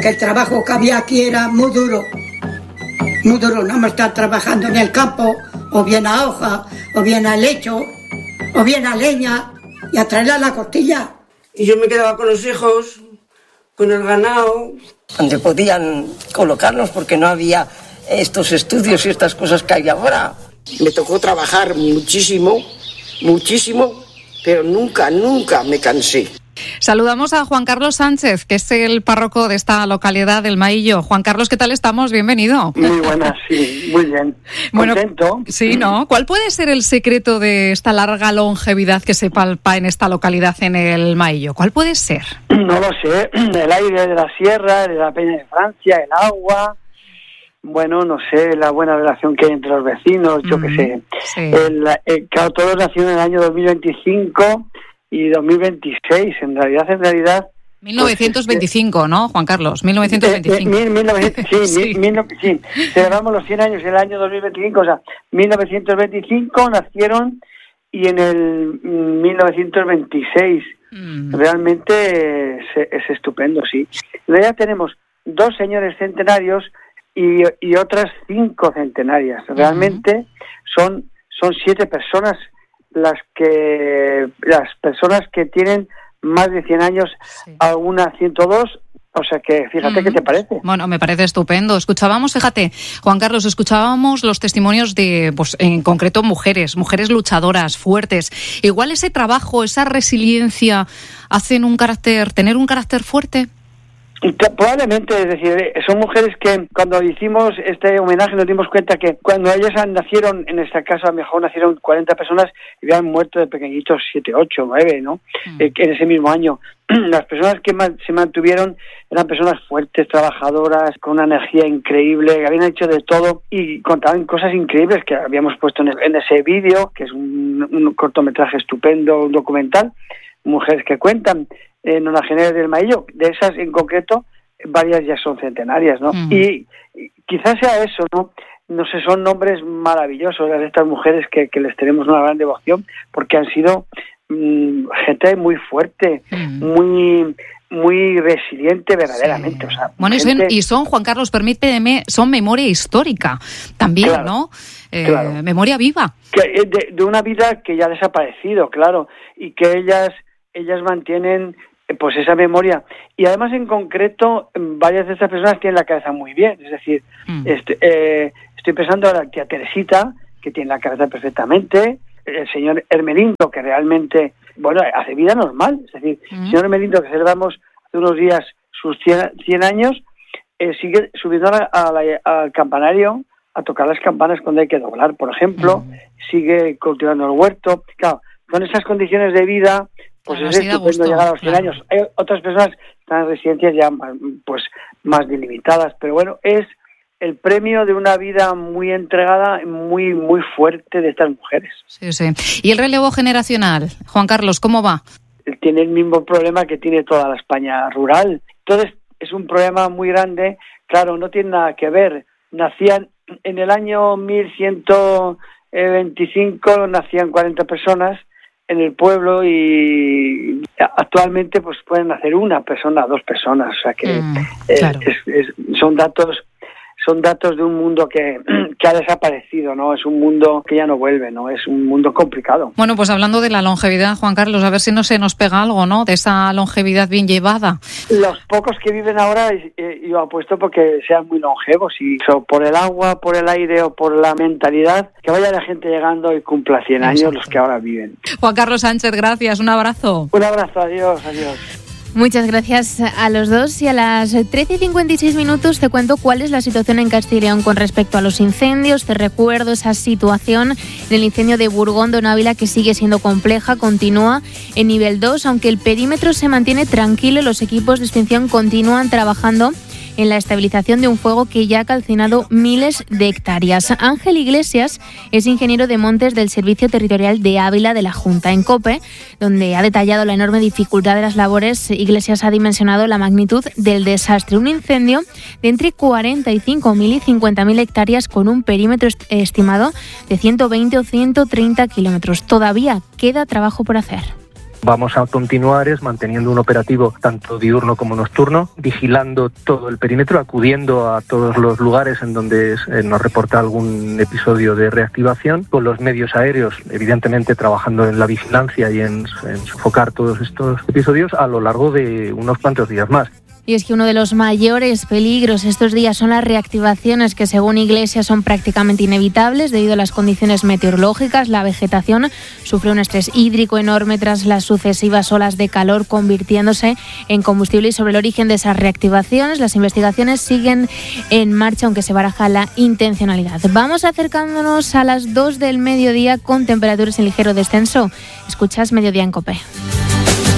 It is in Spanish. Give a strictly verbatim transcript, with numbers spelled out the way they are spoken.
porque el trabajo que había aquí era muy duro, muy duro, no me estar trabajando en el campo, o bien a hoja, o bien a lecho, o bien a leña, y a traerla a la costilla. Y yo me quedaba con los hijos, con el ganado. Donde podían colocarnos porque no había estos estudios y estas cosas que hay ahora. Me tocó trabajar muchísimo, muchísimo, pero nunca, nunca me cansé. Saludamos a Juan Carlos Sánchez, que es el párroco de esta localidad del Maillo. Juan Carlos, ¿qué tal estamos? Bienvenido. Muy buenas, sí, muy bien. Bueno, contento. Sí, ¿no? ¿Cuál puede ser el secreto de esta larga longevidad que se palpa en esta localidad, en el Maillo? ¿Cuál puede ser? No lo sé. El aire de la sierra, de la Peña de Francia, el agua. Bueno, no sé, la buena relación que hay entre los vecinos, yo mm, qué sé. Sí. El, el, claro, todos nacieron en el año dos mil veinticinco y dos mil veintiséis. En realidad, en realidad... mil novecientos veinticinco, pues, ¿no, Juan Carlos? mil novecientos veinticinco. Eh, mil, mil, sí, sí. Mil, mil, sí, celebramos los cien años en el año dos mil veinticinco, o sea, mil novecientos veinticinco nacieron y en el mil novecientos veintiséis. Mm. Realmente es, es estupendo, sí. En realidad tenemos dos señores centenarios y, y otras cinco centenarias. Realmente uh-huh. son son siete personas las que las personas que tienen más de cien años, sí. Alguna ciento dos, o sea que fíjate uh-huh. qué te parece. Bueno, me parece estupendo. Escuchábamos, fíjate, Juan Carlos, escuchábamos los testimonios de, pues en concreto, mujeres, mujeres luchadoras, fuertes. Igual ese trabajo, esa resiliencia, hacen un carácter, tener un carácter fuerte. Probablemente, es decir, son mujeres que cuando hicimos este homenaje nos dimos cuenta que cuando ellas nacieron, en esta casa a lo mejor nacieron cuarenta personas y habían muerto de pequeñitos siete, ocho, nueve, ¿no? Mm. Eh, en ese mismo año. Las personas que man, se mantuvieron eran personas fuertes, trabajadoras, con una energía increíble, que habían hecho de todo y contaban cosas increíbles que habíamos puesto en, en ese vídeo, que es un, un cortometraje estupendo, un documental, mujeres que cuentan en Nonagenarias del Maillo. De esas en concreto, varias ya son centenarias, ¿no? Mm. Y, y quizás sea eso, ¿no? No sé, son nombres maravillosos de estas mujeres que, que les tenemos una gran devoción, porque han sido mmm, gente muy fuerte, mm. muy muy resiliente verdaderamente. Sí. O sea, bueno, gente... y, son, y son, Juan Carlos, permíteme, son memoria histórica también, claro, ¿no? Eh, claro. Memoria viva. Que, de, de una vida que ya ha desaparecido, claro, y que ellas ellas mantienen pues esa memoria. Y además, en concreto, varias de estas personas tienen la cabeza muy bien. Es decir, mm. este, eh, estoy pensando en la tía Teresita, que tiene la cabeza perfectamente, el señor Hermelindo, que realmente, bueno, hace vida normal. Es decir, mm. el señor Hermelindo, que celebramos hace unos días sus cien años, eh, sigue subiendo a la, a la, al campanario a tocar las campanas cuando hay que doblar, por ejemplo, mm. sigue cultivando el huerto. Claro, con esas condiciones de vida, pues claro, es estupendo llegar a los cien claro. años. Hay otras personas que están en residencias ya pues más delimitadas, pero bueno, es el premio de una vida muy entregada, muy muy fuerte de estas mujeres. Sí, sí. ¿Y el relevo generacional, Juan Carlos, cómo va? Tiene el mismo problema que tiene toda la España rural. Entonces, es un problema muy grande. Claro, no tiene nada que ver. Nacían en el año mil ciento veinticinco, nacían cuarenta personas en el pueblo y actualmente pues pueden nacer una persona, dos personas, o sea que mm, eh, claro. es, es, son datos son datos de un mundo que, que ha desaparecido, ¿no? Es un mundo que ya no vuelve, ¿no? Es un mundo complicado. Bueno, pues hablando de la longevidad, Juan Carlos, a ver si no se nos pega algo, ¿no? De esa longevidad bien llevada. Los pocos que viven ahora, eh, yo apuesto porque sean muy longevos, y so, por el agua, por el aire o por la mentalidad, que vaya la gente llegando y cumpla cien años. Exacto. Los que ahora viven. Juan Carlos Sánchez, gracias, un abrazo. Un abrazo, adiós, adiós. Muchas gracias a los dos, y a las trece y cincuenta y seis minutos te cuento cuál es la situación en Castilla y León con respecto a los incendios. Te recuerdo esa situación en el incendio de Burgondo en Ávila, que sigue siendo compleja, continúa en nivel dos, aunque el perímetro se mantiene tranquilo. Los equipos de extinción continúan trabajando en la estabilización de un fuego que ya ha calcinado miles de hectáreas. Ángel Iglesias es ingeniero de montes del Servicio Territorial de Ávila de la Junta. En COPE, donde ha detallado la enorme dificultad de las labores, Iglesias ha dimensionado la magnitud del desastre. Un incendio de entre cuarenta y cinco mil y cincuenta mil hectáreas con un perímetro estimado de ciento veinte o ciento treinta kilómetros. Todavía queda trabajo por hacer. Vamos a continuar es manteniendo un operativo tanto diurno como nocturno, vigilando todo el perímetro, acudiendo a todos los lugares en donde eh, nos reporta algún episodio de reactivación, con los medios aéreos, evidentemente trabajando en la vigilancia y en, en sofocar todos estos episodios a lo largo de unos cuantos días más. Y es que uno de los mayores peligros estos días son las reactivaciones que, según Iglesias, son prácticamente inevitables debido a las condiciones meteorológicas. La vegetación sufre un estrés hídrico enorme tras las sucesivas olas de calor, convirtiéndose en combustible. Y sobre el origen de esas reactivaciones, las investigaciones siguen en marcha, aunque se baraja la intencionalidad. Vamos acercándonos a las dos del mediodía con temperaturas en ligero descenso. Escuchas Mediodía en COPE.